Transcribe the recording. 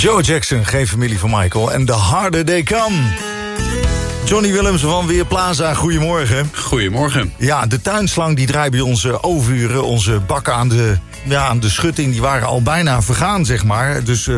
Joe Jackson, geen familie van Michael. En The Harder They Come. Johnny Willems van Weerplaza, goedemorgen. Goedemorgen. Ja, de tuinslang die draait bij ons overuren. Onze bakken aan de schutting die waren al bijna vergaan, zeg maar. Dus